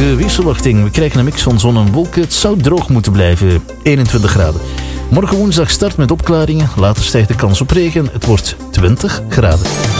De weersverwachting. We krijgen een mix van zon en wolken. Het zou droog moeten blijven. 21 graden. Morgen woensdag start met opklaringen. Later stijgt de kans op regen. Het wordt 20 graden.